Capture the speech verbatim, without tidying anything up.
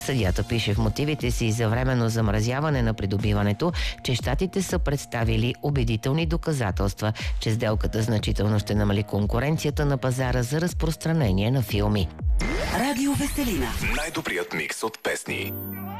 Съдията пише в мотивите си за временно замразяване на придобиването, че щатите са представили убедителни доказателства, че сделката значително ще намали конкуренцията на пазара за разпространение на филми. Радио Веселина. Най-добрият микс от песни.